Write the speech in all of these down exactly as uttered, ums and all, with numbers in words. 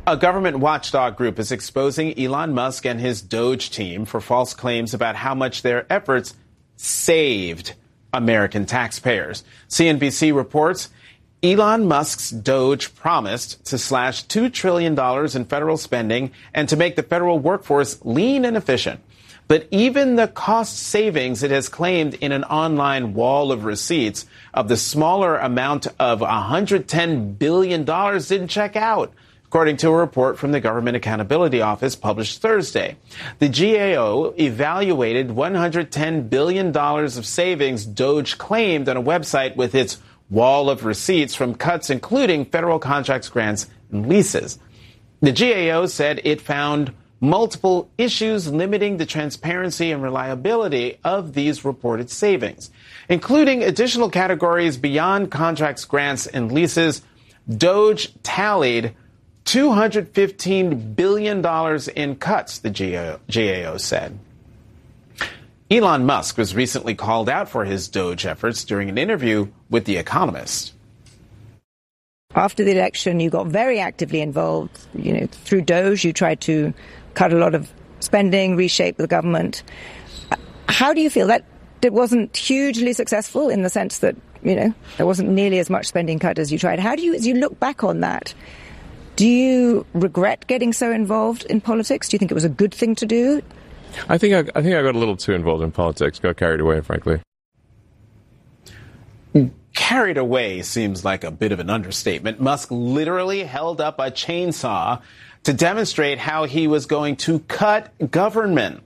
A government watchdog group is exposing Elon Musk and his Doge team for false claims about how much their efforts saved American taxpayers. C N B C reports Elon Musk's Doge promised to slash two trillion dollars in federal spending and to make the federal workforce lean and efficient. But even the cost savings it has claimed in an online wall of receipts of the smaller amount of one hundred ten billion dollars didn't check out, according to a report from the Government Accountability Office published Thursday. The G A O evaluated one hundred ten billion dollars of savings Doge claimed on a website with its wall of receipts from cuts including federal contracts, grants, and leases. The G A O said it found multiple issues limiting the transparency and reliability of these reported savings, including additional categories beyond contracts, grants, and leases. Doge tallied two hundred fifteen billion dollars in cuts, the G A O said. Elon Musk was recently called out for his Doge efforts during an interview with The Economist. After the election, you got very actively involved. You know, through Doge, you tried to cut a lot of spending, reshape the government. How do you feel? That it wasn't hugely successful in the sense that, you know, there wasn't nearly as much spending cut as you tried. How do you, as you look back on that, do you regret getting so involved in politics? Do you think it was a good thing to do? I think I, I think I got a little too involved in politics, got carried away, frankly. Carried away seems like a bit of an understatement. Musk literally held up a chainsaw to demonstrate how he was going to cut government.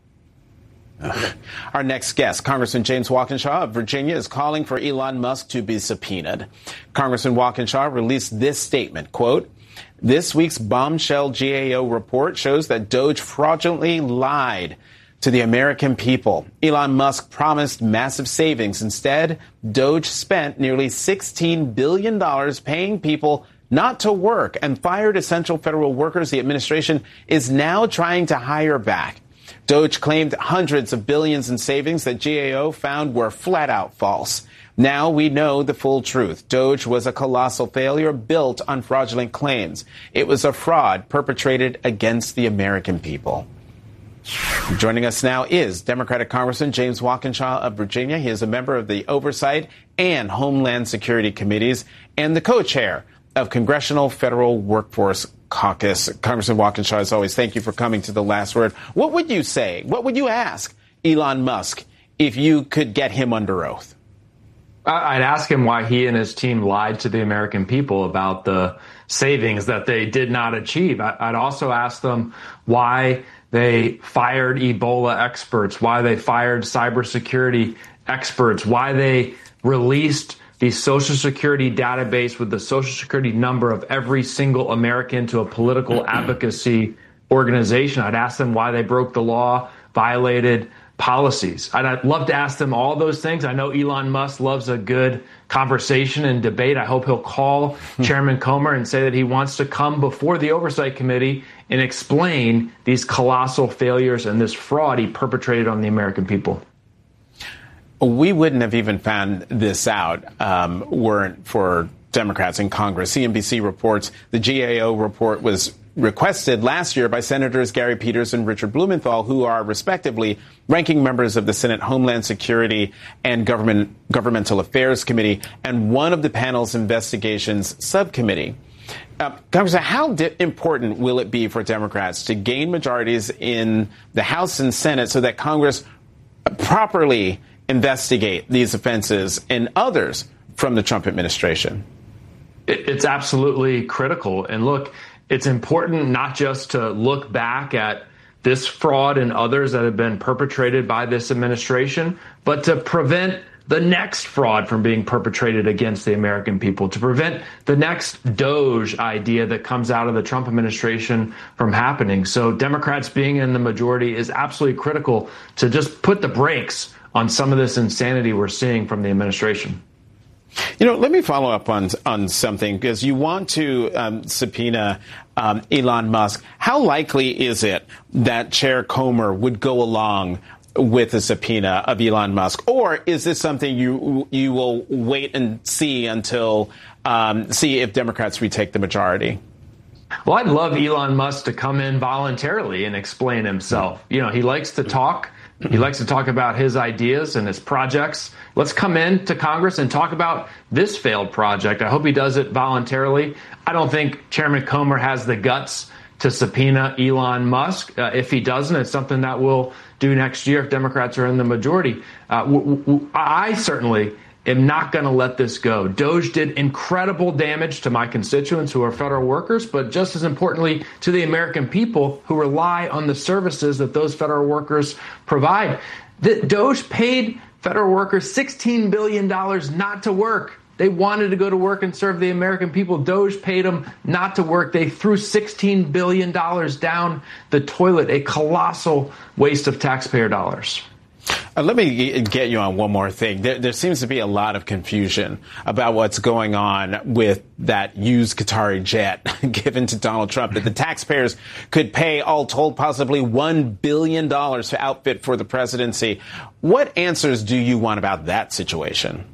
Ugh. Our next guest, Congressman James Walkinshaw of Virginia, is calling for Elon Musk to be subpoenaed. Congressman Walkinshaw released this statement, quote, "This week's bombshell G A O report shows that Doge fraudulently lied to the American people. Elon Musk promised massive savings. Instead, Doge spent nearly sixteen billion dollars paying people not to work and fired essential federal workers the administration is now trying to hire back. Doge claimed hundreds of billions in savings that G A O found were flat out false. Now we know the full truth. Doge was a colossal failure built on fraudulent claims. It was a fraud perpetrated against the American people." Joining us now is Democratic Congressman James Walkinshaw of Virginia. He is a member of the Oversight and Homeland Security Committees and the co-chair of Congressional Federal Workforce Caucus. Congressman Walkinshaw, as always, thank you for coming to The Last Word. What would you say? What would you ask Elon Musk if you could get him under oath? I'd ask him why he and his team lied to the American people about the savings that they did not achieve. I'd also ask them why they fired Ebola experts, why they fired cybersecurity experts, why they released the Social Security database with the Social Security number of every single American to a political advocacy organization. I'd ask them why they broke the law, violated policies. I'd, I'd love to ask them all those things. I know Elon Musk loves a good conversation and debate. I hope he'll call Chairman Comer and say that he wants to come before the Oversight Committee and explain these colossal failures and this fraud he perpetrated on the American people. We wouldn't have even found this out um, weren't for Democrats in Congress. C N B C reports the G A O report was requested last year by Senators Gary Peters and Richard Blumenthal, who are respectively ranking members of the Senate Homeland Security and Government Governmental Affairs Committee and one of the panel's investigations subcommittee. Uh, Congressman, how di- important will it be for Democrats to gain majorities in the House and Senate so that Congress properly investigate these offenses and others from the Trump administration? It's absolutely critical. And look, it's important not just to look back at this fraud and others that have been perpetrated by this administration, but to prevent the next fraud from being perpetrated against the American people, to prevent the next Doge idea that comes out of the Trump administration from happening. So Democrats being in the majority is absolutely critical to just put the brakes on some of this insanity we're seeing from the administration. You know, let me follow up on on something, because you want to um, subpoena um, Elon Musk. How likely is it that Chair Comer would go along with a subpoena of Elon Musk, or is this something you you will wait and see until um, see if Democrats retake the majority? Well, I'd love Elon Musk to come in voluntarily and explain himself. You know, he likes to talk. He likes to talk about his ideas and his projects. Let's come in to Congress and talk about this failed project. I hope he does it voluntarily. I don't think Chairman Comer has the guts to subpoena Elon Musk. Uh, if he doesn't, it's something that we'll do next year if Democrats are in the majority. Uh, w- w- I certainly am not going to let this go. Doge did incredible damage to my constituents who are federal workers, but just as importantly to the American people who rely on the services that those federal workers provide. The Doge paid federal workers sixteen billion dollars not to work. They wanted to go to work and serve the American people. Doge paid them not to work. They threw sixteen billion dollars down the toilet, a colossal waste of taxpayer dollars. Uh, let me get you on one more thing. There, there seems to be a lot of confusion about what's going on with that used Qatari jet given to Donald Trump, that the taxpayers could pay, all told, possibly one billion dollars to outfit for the presidency. What answers do you want about that situation?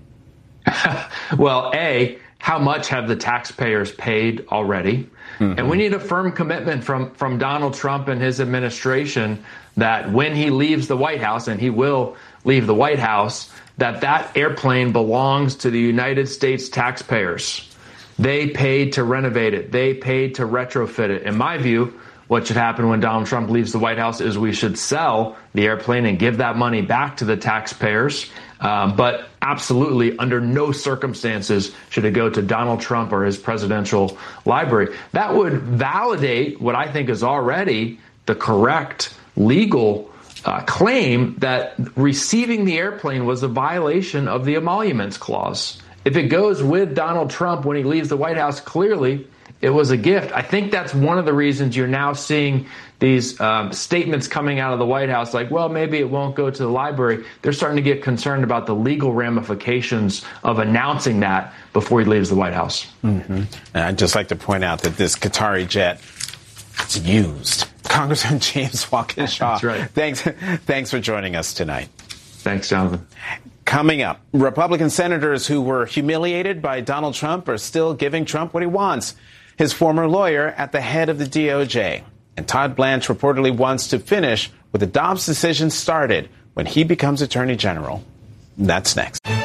Well, A, how much have the taxpayers paid already? Mm-hmm. And we need a firm commitment from, from Donald Trump and his administration that when he leaves the White House, and he will leave the White House, that that airplane belongs to the United States taxpayers. They paid to renovate it. They paid to retrofit it. In my view, what should happen when Donald Trump leaves the White House is we should sell the airplane and give that money back to the taxpayers. Um, but absolutely, under no circumstances should it go to Donald Trump or his presidential library. That would validate what I think is already the correct legal uh, claim that receiving the airplane was a violation of the emoluments clause. If it goes with Donald Trump when he leaves the White House, clearly it was a gift. I think that's one of the reasons you're now seeing these um, statements coming out of the White House like, well, maybe it won't go to the library. They're starting to get concerned about the legal ramifications of announcing that before he leaves the White House. Mm-hmm. And I'd just like to point out that this Qatari jet, it's used. Congressman James Walkinshaw, That's right. thanks, thanks for joining us tonight. Thanks, Jonathan. Coming up, Republican senators who were humiliated by Donald Trump are still giving Trump what he wants. His former lawyer at the head of the D O J. And Todd Blanche reportedly wants to finish what the Dobbs decision started when he becomes Attorney General. That's next.